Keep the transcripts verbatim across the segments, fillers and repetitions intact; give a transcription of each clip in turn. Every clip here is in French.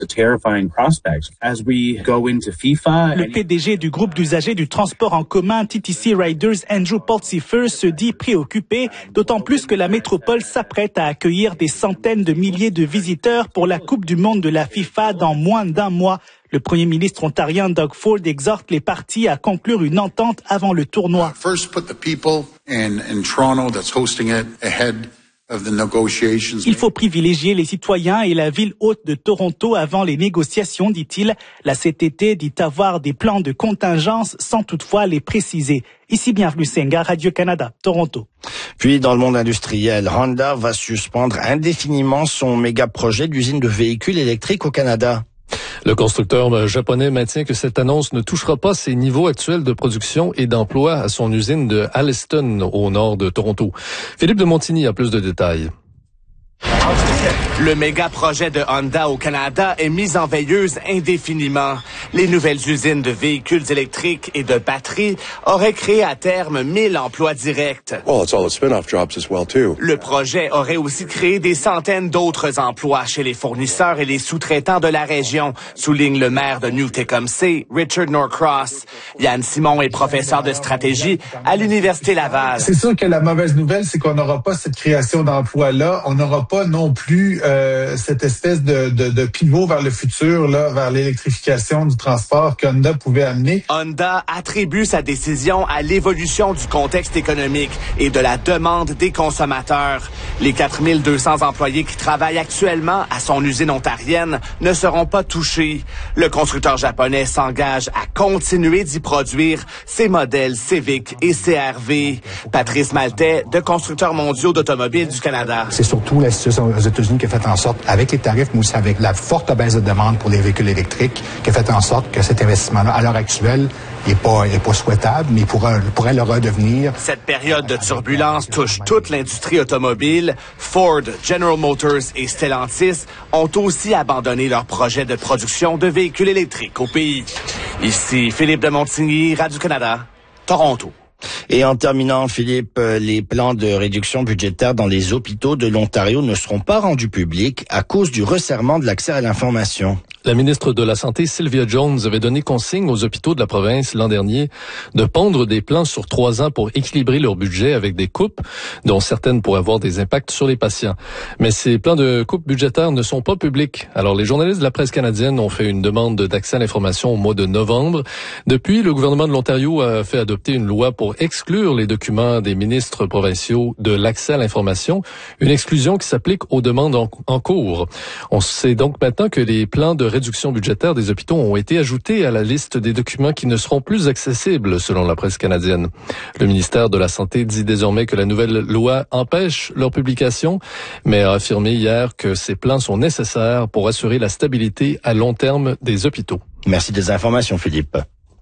Le P D G du groupe d'usagers du transport en commun T T C Riders, Andrew Pulsifer, se dit préoccupé, d'autant plus que la métropole s'apprête à accueillir des centaines de milliers de visiteurs pour la Coupe du monde de la FIFA dans moins d'un mois. Le premier ministre ontarien Doug Ford exhorte les parties à conclure une entente avant le tournoi. First, put the people in, in Toronto that's hosting it ahead of the negotiations. Il faut privilégier les citoyens et la ville haute de Toronto avant les négociations, dit-il. La C T T dit avoir des plans de contingence sans toutefois les préciser. Ici, bienvenue Senga, Radio-Canada, Toronto. Puis, dans le monde industriel, Honda va suspendre indéfiniment son méga projet d'usine de véhicules électriques au Canada. Le constructeur japonais maintient que cette annonce ne touchera pas ses niveaux actuels de production et d'emploi à son usine de Alliston, au nord de Toronto. Philippe de Montigny a plus de détails. Le méga projet de Honda au Canada est mis en veilleuse indéfiniment. Les nouvelles usines de véhicules électriques et de batteries auraient créé à terme mille emplois directs. Well, it's all the spin-off jobs as well too. Le projet aurait aussi créé des centaines d'autres emplois chez les fournisseurs et les sous-traitants de la région, souligne le maire de New-Tecumseh, Richard Norcross. Yann Simon est professeur de stratégie à l'Université Laval. C'est sûr que la mauvaise nouvelle, c'est qu'on n'aura pas cette création d'emplois-là. On n'aura pas non plus euh, cette espèce de, de, de pivot vers le futur, là, vers l'électrification du transport qu'Honda pouvait amener. Honda attribue sa décision à l'évolution du contexte économique et de la demande des consommateurs. Les quatre mille deux cents employés qui travaillent actuellement à son usine ontarienne ne seront pas touchés. Le constructeur japonais s'engage à continuer d'y produire ses modèles Civic et C R V. Patrice Maltais, de Constructeurs mondiaux d'automobiles du Canada. C'est surtout la situation aux États-Unis qui a fait en sorte, avec les tarifs, mais aussi avec la forte baisse de demande pour les véhicules électriques, qui a fait en sorte que cet investissement-là, à l'heure actuelle, n'est pas, est pas souhaitable, mais pourrait, pourrait le redevenir. Cette période de turbulence touche toute l'industrie automobile. Ford, General Motors et Stellantis ont aussi abandonné leur projet de production de véhicules électriques au pays. Ici Philippe de Montigny, Radio-Canada, Toronto. Et en terminant, Philippe, les plans de réduction budgétaire dans les hôpitaux de l'Ontario ne seront pas rendus publics à cause du resserrement de l'accès à l'information. La ministre de la Santé, Sylvia Jones, avait donné consigne aux hôpitaux de la province l'an dernier de pondre des plans sur trois ans pour équilibrer leur budget avec des coupes, dont certaines pourraient avoir des impacts sur les patients. Mais ces plans de coupes budgétaires ne sont pas publics. Alors, les journalistes de la presse canadienne ont fait une demande d'accès à l'information au mois de novembre. Depuis, le gouvernement de l'Ontario a fait adopter une loi pour exclure les documents des ministres provinciaux de l'accès à l'information, une exclusion qui s'applique aux demandes en, en cours. On sait donc maintenant que les plans de réduction budgétaire des hôpitaux ont été ajoutés à la liste des documents qui ne seront plus accessibles, selon la presse canadienne. Le ministère de la Santé dit désormais que la nouvelle loi empêche leur publication, mais a affirmé hier que ces plans sont nécessaires pour assurer la stabilité à long terme des hôpitaux. Merci des informations, Philippe.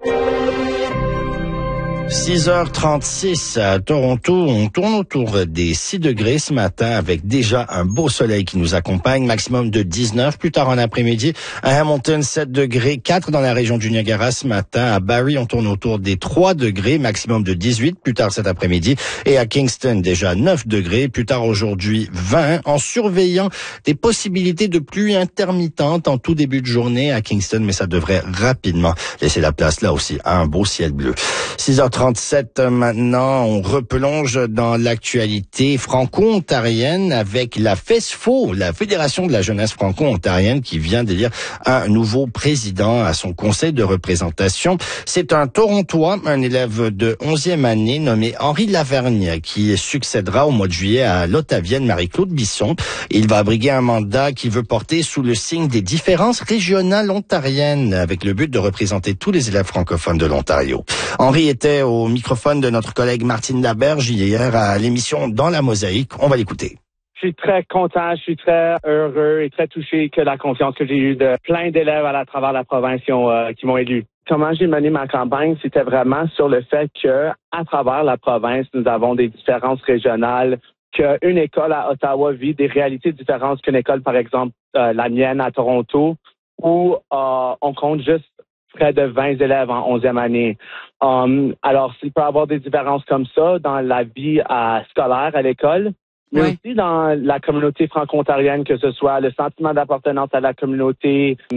six heures trente-six à Toronto, on tourne autour des six degrés ce matin avec déjà un beau soleil qui nous accompagne, maximum de dix-neuf plus tard en après-midi. À Hamilton, sept degrés, quatre dans la région du Niagara ce matin. À Barrie, on tourne autour des trois degrés, maximum de dix-huit plus tard cet après-midi. Et à Kingston, déjà neuf degrés, plus tard aujourd'hui vingt, en surveillant des possibilités de pluie intermittente en tout début de journée à Kingston, mais ça devrait rapidement laisser la place là aussi à un beau ciel bleu. six heures trente-sept maintenant, on replonge dans l'actualité franco-ontarienne avec la FESFO, la Fédération de la jeunesse franco-ontarienne, qui vient d'élire un nouveau président à son conseil de représentation. C'est un Torontois, un élève de onzième année nommé Henri Lavergne, qui succédera au mois de juillet à l'Ottavienne Marie-Claude Bisson. Il va abriguer un mandat qu'il veut porter sous le signe des différences régionales ontariennes, avec le but de représenter tous les élèves francophones de l'Ontario. Henri était au microphone de notre collègue Martine Laberge hier à l'émission Dans la Mosaïque. On va l'écouter. Je suis très content, je suis très heureux et très touché que la confiance que j'ai eue de plein d'élèves à, la, à travers la province qui, ont, euh, qui m'ont élu. Comment j'ai mené ma campagne, c'était vraiment sur le fait que, à travers la province, nous avons des différences régionales, qu'une école à Ottawa vit des réalités différentes qu'une école, par exemple, euh, la mienne à Toronto, où euh, on compte juste près de vingt élèves en onzième année. Um, alors, il peut y avoir des différences comme ça dans la vie euh, scolaire à l'école, mais oui. aussi dans la communauté franco-ontarienne, que ce soit le sentiment d'appartenance à la communauté,